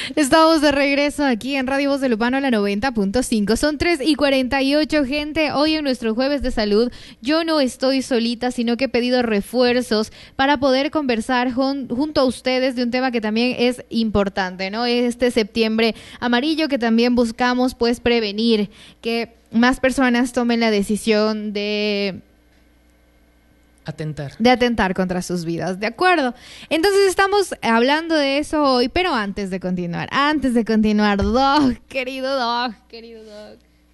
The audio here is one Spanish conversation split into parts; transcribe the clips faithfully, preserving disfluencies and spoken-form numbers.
Estamos de regreso aquí en Radio Voz de Lupano, la noventa punto cinco. Son tres y cuarenta y ocho, gente. Hoy en nuestro jueves de salud, yo no estoy solita, sino que he pedido refuerzos para poder conversar jun- junto a ustedes de un tema que también es importante, ¿no? Este septiembre amarillo que también buscamos, pues, prevenir que más personas tomen la decisión de... Atentar. De atentar contra sus vidas, ¿de acuerdo? Entonces estamos hablando de eso hoy, pero antes de continuar, antes de continuar, Doc, querido Doc, querido Doc.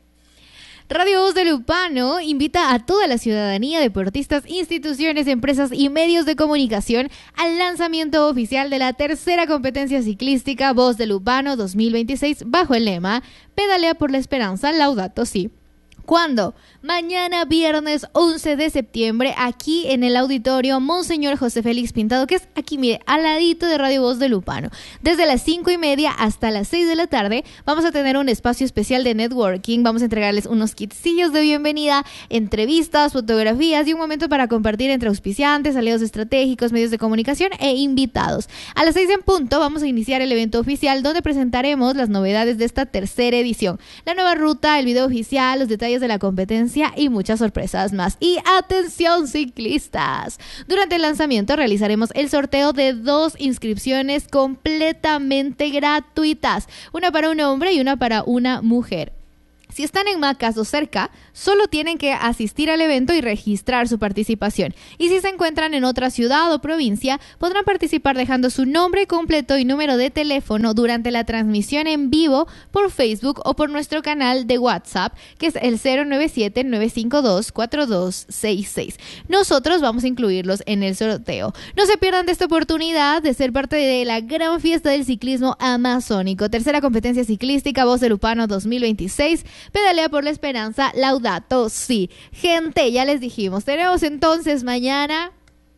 Radio Voz de Lupano invita a toda la ciudadanía, deportistas, instituciones, empresas y medios de comunicación al lanzamiento oficial de la tercera competencia ciclística Voz de Lupano dos mil veintiséis bajo el lema Pedalea por la Esperanza, Laudato Si. ¿Cuándo? Mañana viernes once de septiembre, aquí en el auditorio Monseñor José Félix Pintado, que es aquí, mire, al ladito de Radio Voz de Lupano. Desde las cinco y media hasta las seis de la tarde vamos a tener un espacio especial de networking. Vamos a entregarles unos kitsillos de bienvenida, entrevistas, fotografías y un momento para compartir entre auspiciantes, aliados estratégicos, medios de comunicación e invitados. A las seis en punto vamos a iniciar el evento oficial donde presentaremos las novedades de esta tercera edición. La nueva ruta, el video oficial, los detalles de la competencia y muchas sorpresas más. Y atención, ciclistas, durante el lanzamiento realizaremos el sorteo de dos inscripciones completamente gratuitas, una para un hombre y una para una mujer. Si están en Macas o cerca, solo tienen que asistir al evento y registrar su participación. Y si se encuentran en otra ciudad o provincia, podrán participar dejando su nombre completo y número de teléfono durante la transmisión en vivo por Facebook o por nuestro canal de WhatsApp, que es el cero nueve siete, nueve cinco dos, cuatro dos seis seis. Nosotros vamos a incluirlos en el sorteo. No se pierdan de esta oportunidad de ser parte de la gran fiesta del ciclismo amazónico. Tercera competencia ciclística Voz de Lupano dos mil veintiséis. Pedalea por la Esperanza, Laudato Si. Gente, ya les dijimos, tenemos entonces mañana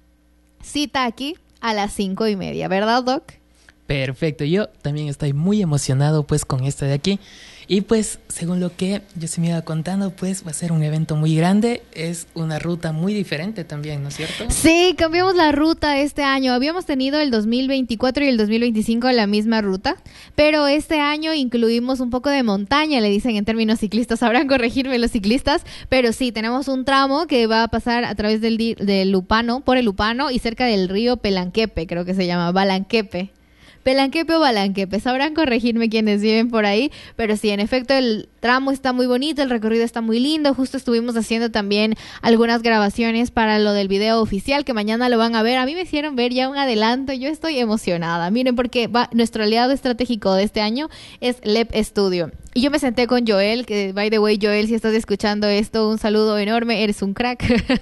cita aquí a las cinco y media, ¿verdad, Doc? Perfecto, yo también estoy muy emocionado pues con esto de aquí. Y pues, según lo que yo se me iba contando, pues va a ser un evento muy grande. Es una ruta muy diferente también, ¿no es cierto? Sí, cambiamos la ruta este año. Habíamos tenido el dos mil veinticuatro y el dos mil veinticinco la misma ruta, pero este año incluimos un poco de montaña, le dicen en términos ciclistas. Sabrán corregirme los ciclistas, pero sí, tenemos un tramo que va a pasar a través del, del Lupano, por el Lupano y cerca del río Pelanquepe, creo que se llama, Balanquepe. Pelanquepe o Balanquepe, sabrán corregirme quienes viven por ahí, pero sí, en efecto el tramo está muy bonito, el recorrido está muy lindo. Justo estuvimos haciendo también algunas grabaciones para lo del video oficial que mañana lo van a ver. A mí me hicieron ver ya un adelanto, yo estoy emocionada, miren, porque va, nuestro aliado estratégico de este año es L E P Studio. Y yo me senté con Joel, que by the way, Joel, si estás escuchando esto, un saludo enorme, eres un crack.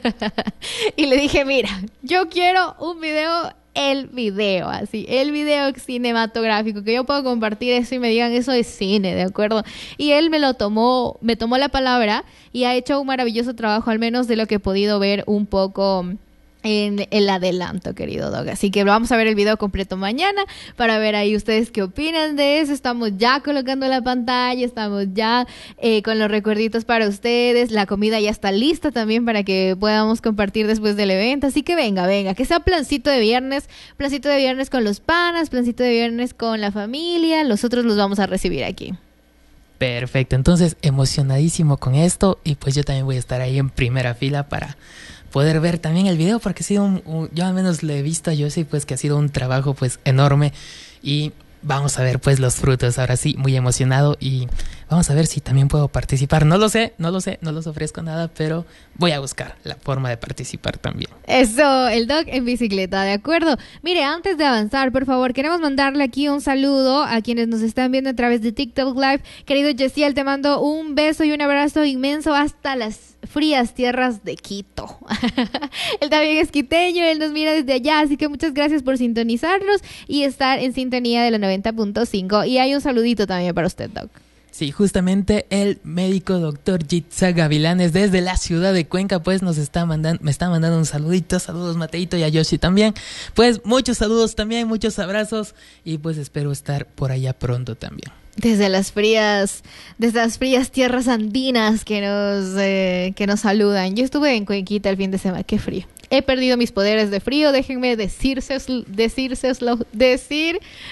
Y le dije, mira, yo quiero un video el video, así, el video cinematográfico, que yo puedo compartir eso y me digan eso es cine, ¿de acuerdo? Y él me lo tomó, me tomó la palabra y ha hecho un maravilloso trabajo, al menos de lo que he podido ver un poco en el adelanto, querido Doug. Así que vamos a ver el video completo mañana para ver ahí ustedes qué opinan de eso. Estamos ya colocando la pantalla, estamos ya eh, con los recuerditos para ustedes. La comida ya está lista también para que podamos compartir después del evento. Así que venga, venga, que sea plancito de viernes, plancito de viernes con los panas, plancito de viernes con la familia. Nosotros los vamos a recibir aquí. Perfecto, entonces emocionadísimo con esto y pues yo también voy a estar ahí en primera fila para poder ver también el video, porque ha sido un, un, yo al menos lo he visto, yo sí, pues que ha sido un trabajo pues enorme y vamos a ver pues los frutos. Ahora sí, muy emocionado y vamos a ver si también puedo participar. No lo sé, no lo sé, no les ofrezco nada, pero voy a buscar la forma de participar también. Eso, el Doc en bicicleta, ¿de acuerdo? Mire, antes de avanzar, por favor, queremos mandarle aquí un saludo a quienes nos están viendo a través de TikTok Live. Querido Yesiel, te mando un beso y un abrazo inmenso hasta las frías tierras de Quito. Él también es quiteño, él nos mira desde allá, así que muchas gracias por sintonizarnos y estar en sintonía de la noventa punto cinco. Y hay un saludito también para usted, Doc. Sí, justamente el médico doctor Jitza Gavilanes desde la ciudad de Cuenca pues nos está mandando, me está mandando un saludito, saludos Mateito y a Yoshi también, pues muchos saludos también, muchos abrazos y pues espero estar por allá pronto también. Desde las frías, desde las frías tierras andinas que nos, eh, que nos saludan. Yo estuve en Cuenquita el fin de semana, qué frío. He perdido mis poderes de frío, déjenme decírselo, decírselo, decir...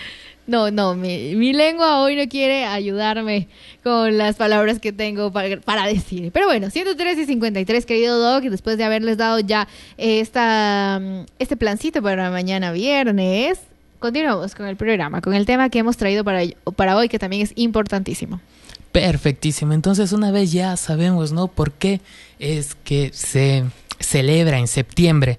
No, no, mi, mi lengua hoy no quiere ayudarme con las palabras que tengo para, para decir. Pero bueno, ciento tres y cincuenta y tres, querido Doc, después de haberles dado ya esta, este plancito para mañana viernes, continuamos con el programa, con el tema que hemos traído para, para hoy, que también es importantísimo. Perfectísimo. Entonces, una vez ya sabemos, ¿no?, por qué es que se celebra en septiembre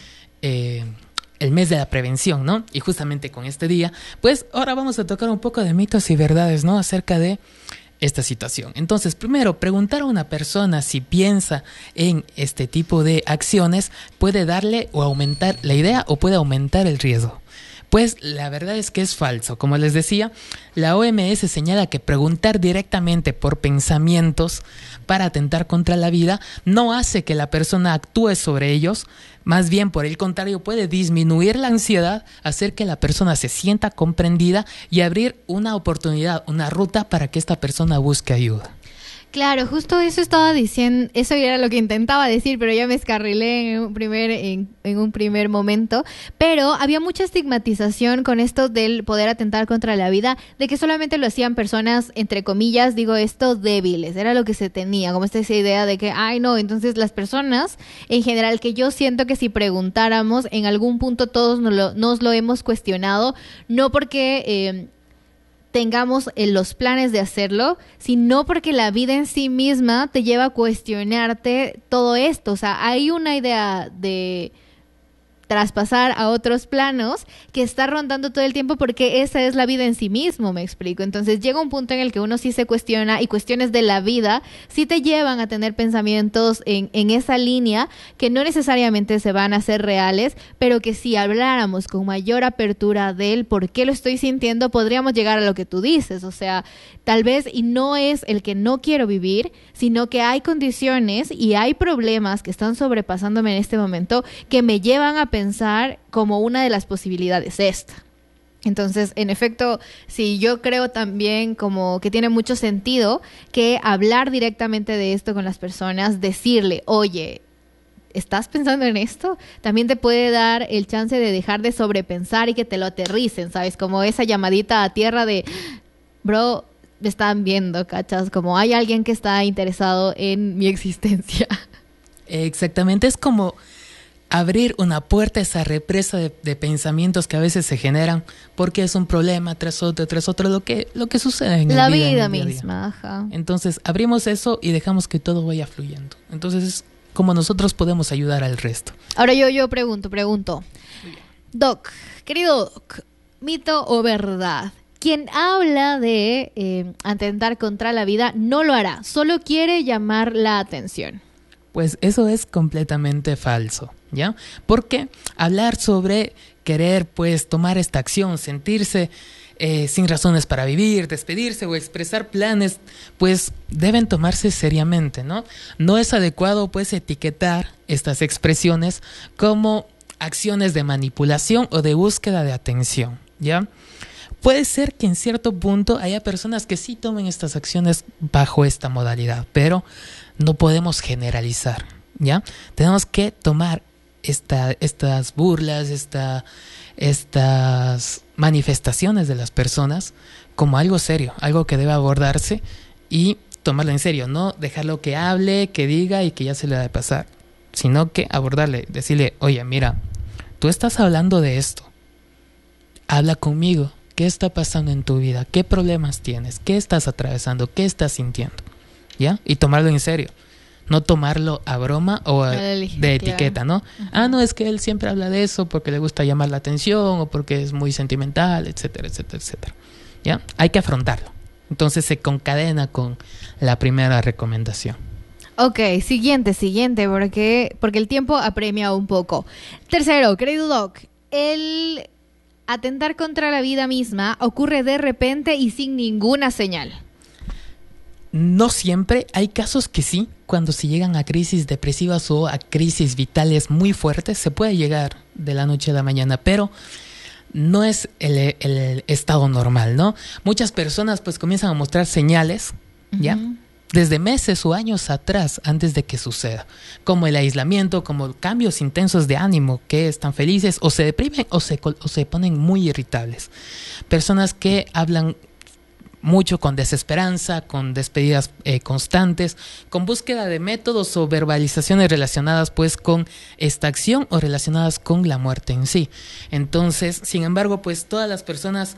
eh, el mes de la prevención, ¿no? Y justamente con este día, pues ahora vamos a tocar un poco de mitos y verdades, ¿no?, acerca de esta situación. Entonces, primero, preguntar a una persona si piensa en este tipo de acciones puede darle o aumentar la idea o puede aumentar el riesgo. Pues la verdad es que es falso. Como les decía, la O M S señala que preguntar directamente por pensamientos para atentar contra la vida no hace que la persona actúe sobre ellos, más bien por el contrario puede disminuir la ansiedad, hacer que la persona se sienta comprendida y abrir una oportunidad, una ruta para que esta persona busque ayuda. Claro, justo eso estaba diciendo, eso era lo que intentaba decir, pero ya me escarrilé en un primer, en, en un primer momento. Pero había mucha estigmatización con esto del poder atentar contra la vida, de que solamente lo hacían personas, entre comillas, digo esto, débiles. Era lo que se tenía, como esta esa idea de que, ay no, entonces las personas, en general, que yo siento que si preguntáramos, en algún punto todos nos lo, nos lo hemos cuestionado, no porque Eh, tengamos en los planes de hacerlo, sino porque la vida en sí misma te lleva a cuestionarte todo esto. O sea, hay una idea de traspasar a otros planos que está rondando todo el tiempo porque esa es la vida en sí mismo, me explico. Entonces llega un punto en el que uno sí se cuestiona y cuestiones de la vida sí te llevan a tener pensamientos en, en esa línea que no necesariamente se van a hacer reales, pero que si habláramos con mayor apertura del por qué lo estoy sintiendo, podríamos llegar a lo que tú dices. O sea, tal vez, y no es el que no quiero vivir, sino que hay condiciones y hay problemas que están sobrepasándome en este momento que me llevan a pensar como una de las posibilidades esta. Entonces, en efecto, sí, yo creo también como que tiene mucho sentido que hablar directamente de esto con las personas, decirle, oye, ¿estás pensando en esto? También te puede dar el chance de dejar de sobrepensar y que te lo aterricen, ¿sabes? Como esa llamadita a tierra de, bro, me están viendo, ¿cachas? Como hay alguien que está interesado en mi existencia. Exactamente, es como abrir una puerta a esa represa de, de pensamientos que a veces se generan porque es un problema tras otro, tras otro, lo que, lo que sucede en la el vida, vida en el misma. Ajá. Entonces abrimos eso y dejamos que todo vaya fluyendo. Entonces es como nosotros podemos ayudar al resto. Ahora yo, yo pregunto, pregunto. Doc, querido Doc, ¿mito o verdad? Quien habla de eh, atentar contra la vida no lo hará, solo quiere llamar la atención. Pues eso es completamente falso, ¿ya? Porque hablar sobre querer, pues, tomar esta acción, sentirse eh, sin razones para vivir, despedirse o expresar planes, pues, deben tomarse seriamente, ¿no? No es adecuado, pues, etiquetar estas expresiones como acciones de manipulación o de búsqueda de atención, ¿ya? Puede ser que en cierto punto haya personas que sí tomen estas acciones bajo esta modalidad, pero no podemos generalizar, ¿ya? Tenemos que tomar esta, estas burlas, esta, estas manifestaciones de las personas como algo serio, algo que debe abordarse y tomarlo en serio, no dejarlo que hable, que diga y que ya se le da de pasar, sino que abordarle, decirle, oye, mira, tú estás hablando de esto, habla conmigo. ¿Qué está pasando en tu vida? ¿Qué problemas tienes? ¿Qué estás atravesando? ¿Qué estás sintiendo? ¿Ya? Y tomarlo en serio. No tomarlo a broma o a, de etiqueta, ¿no? Uh-huh. Ah, no, es que él siempre habla de eso porque le gusta llamar la atención o porque es muy sentimental, etcétera, etcétera, etcétera. ¿Ya? Hay que afrontarlo. Entonces se concadena con la primera recomendación. Ok, siguiente, siguiente, porque, porque el tiempo apremia un poco. Tercero, querido Doc, el atentar contra la vida misma ocurre de repente y sin ninguna señal. No siempre, hay casos que sí, cuando se llegan a crisis depresivas o a crisis vitales muy fuertes, se puede llegar de la noche a la mañana, pero no es el, el estado normal, ¿no? Muchas personas pues comienzan a mostrar señales, ¿ya? Uh-huh. desde meses o años atrás, antes de que suceda, como el aislamiento, como cambios intensos de ánimo, que están felices o se deprimen o se, o se ponen muy irritables. Personas que hablan mucho con desesperanza, con despedidas eh, constantes, con búsqueda de métodos o verbalizaciones relacionadas pues con esta acción o relacionadas con la muerte en sí. Entonces, sin embargo, pues todas las personas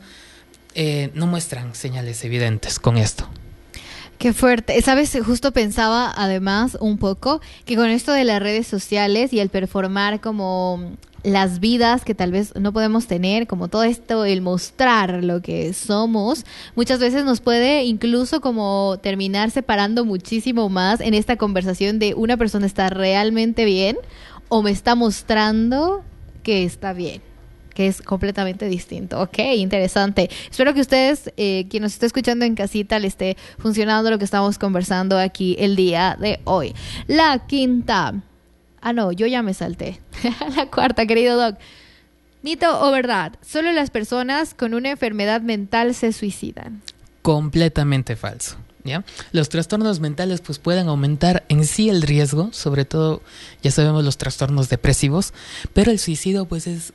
eh, no muestran señales evidentes con esto. Qué fuerte. Sabes, justo pensaba además un poco que con esto de las redes sociales y el performar como las vidas que tal vez no podemos tener, como todo esto, el mostrar lo que somos, muchas veces nos puede incluso como terminar separando muchísimo más en esta conversación de una persona está realmente bien o me está mostrando que está bien, que es completamente distinto. Ok, interesante. Espero que ustedes, eh, quien nos esté escuchando en casita, le esté funcionando lo que estamos conversando aquí el día de hoy. La quinta. Ah, no, yo ya me salté. La cuarta, querido Doc. ¿Mito o verdad? Solo las personas con una enfermedad mental se suicidan. Completamente falso. ¿Ya? Los trastornos mentales pues pueden aumentar en sí el riesgo, sobre todo, ya sabemos, los trastornos depresivos, pero el suicidio pues es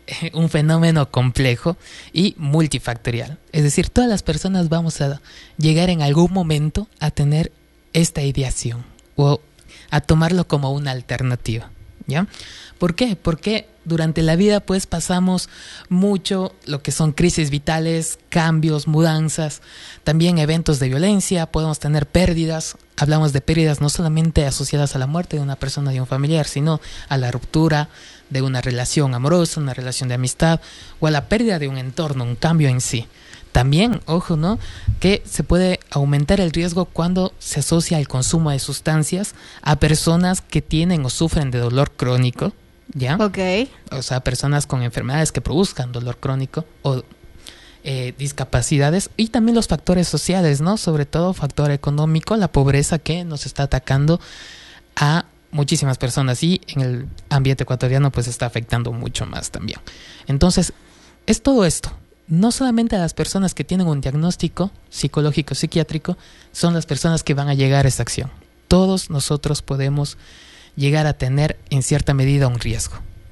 un fenómeno complejo y multifactorial. Es decir, todas las personas vamos a llegar en algún momento a tener esta ideación o a tomarlo como una alternativa, ¿ya? ¿Por qué? Porque durante la vida pues pasamos mucho lo que son crisis vitales, cambios, mudanzas, también eventos de violencia, podemos tener pérdidas. Hablamos de pérdidas no solamente asociadas a la muerte de una persona, de un familiar, sino a la ruptura de una relación amorosa, una relación de amistad o a la pérdida de un entorno, un cambio en sí. También, ojo, ¿no?, que se puede aumentar el riesgo cuando se asocia el consumo de sustancias a personas que tienen o sufren de dolor crónico, ¿ya? Ok. O sea, personas con enfermedades que produzcan dolor crónico o eh, discapacidades, y también los factores sociales, ¿no? Sobre todo factor económico, la pobreza que nos está atacando a muchísimas personas y en el ambiente ecuatoriano pues está afectando mucho más también. Entonces, es todo esto. No solamente a las personas que tienen un diagnóstico psicológico, psiquiátrico, son las personas que van a llegar a esta acción. Todos nosotros podemos llegar a tener en cierta medida un riesgo.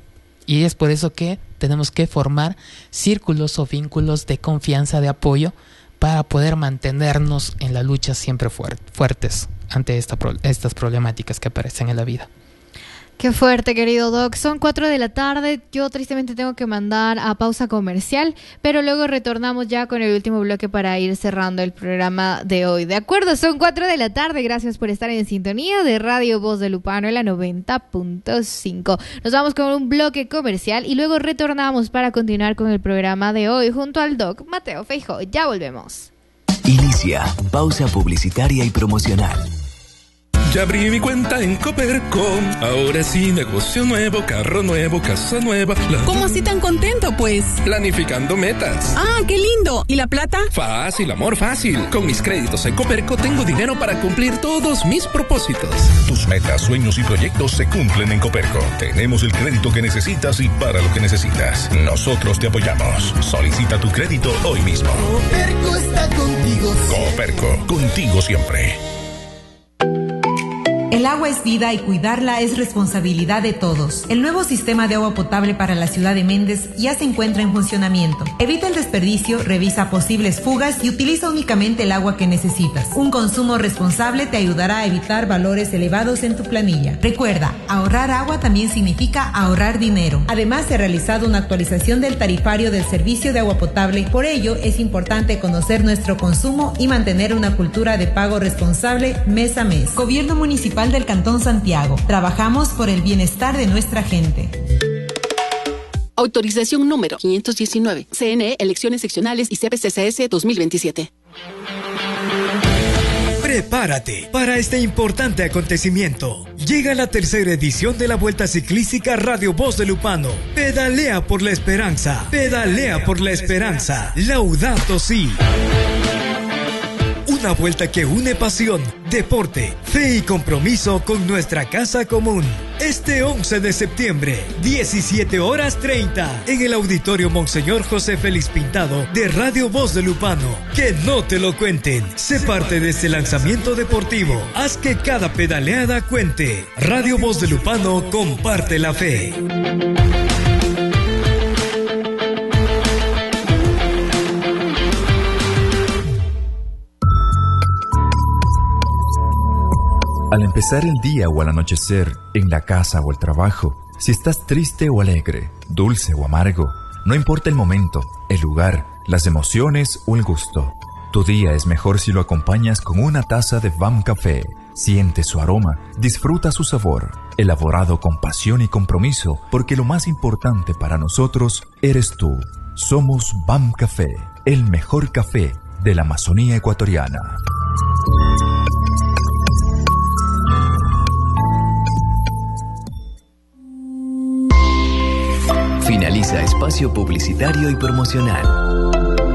Y es por eso que tenemos que formar círculos o vínculos de confianza, de apoyo, para poder mantenernos en la lucha siempre fuer- fuertes ante esta pro- estas problemáticas que aparecen en la vida. Qué fuerte, querido Doc. Son cuatro de la tarde. Yo tristemente tengo que mandar a pausa comercial, pero luego retornamos ya con el último bloque para ir cerrando el programa de hoy. De acuerdo, son cuatro de la tarde. Gracias por estar en sintonía de Radio Voz de Lupano en la noventa punto cinco. Nos vamos con un bloque comercial y luego retornamos para continuar con el programa de hoy junto al Doc Mateo Feijó. Ya volvemos. Inicia pausa publicitaria y promocional. Ya abrí mi cuenta en Coperco. Ahora sí, negocio nuevo, carro nuevo, casa nueva. La... ¿Cómo así tan contento, pues? Planificando metas. ¡Ah, qué lindo! ¿Y la plata? Fácil, amor, fácil. Con mis créditos en Coperco tengo dinero para cumplir todos mis propósitos. Tus metas, sueños y proyectos se cumplen en Coperco. Tenemos el crédito que necesitas y para lo que necesitas. Nosotros te apoyamos. Solicita tu crédito hoy mismo. Coperco está contigo siempre. Coperco, contigo siempre. El agua es vida y cuidarla es responsabilidad de todos. El nuevo sistema de agua potable para la ciudad de Méndez ya se encuentra en funcionamiento. Evita el desperdicio, revisa posibles fugas y utiliza únicamente el agua que necesitas. Un consumo responsable te ayudará a evitar valores elevados en tu planilla. Recuerda, ahorrar agua también significa ahorrar dinero. Además, se ha realizado una actualización del tarifario del servicio de agua potable. Por ello, es importante conocer nuestro consumo y mantener una cultura de pago responsable mes a mes. Gobierno Municipal del Cantón Santiago. Trabajamos por el bienestar de nuestra gente. Autorización número quinientos diecinueve. C N E, Elecciones Seccionales y C P C C S dos mil veintisiete. Prepárate para este importante acontecimiento. Llega la tercera edición de la Vuelta Ciclística Radio Voz de Lupano. Pedalea por la esperanza. Pedalea por la esperanza. Laudato Si. Una vuelta que une pasión, deporte, fe y compromiso con nuestra casa común. este once de septiembre, diecisiete horas treinta, en el Auditorio Monseñor José Félix Pintado de Radio Voz de Lupano. Que no te lo cuenten. Sé parte de este lanzamiento deportivo. Haz que cada pedaleada cuente. Radio Voz de Lupano comparte la fe. Al empezar el día o al anochecer, en la casa o el trabajo, si estás triste o alegre, dulce o amargo, no importa el momento, el lugar, las emociones o el gusto. Tu día es mejor si lo acompañas con una taza de V A M Café. Siente su aroma, disfruta su sabor, elaborado con pasión y compromiso, porque lo más importante para nosotros eres tú. Somos V A M Café, el mejor café de la Amazonía ecuatoriana. Finaliza espacio publicitario y promocional.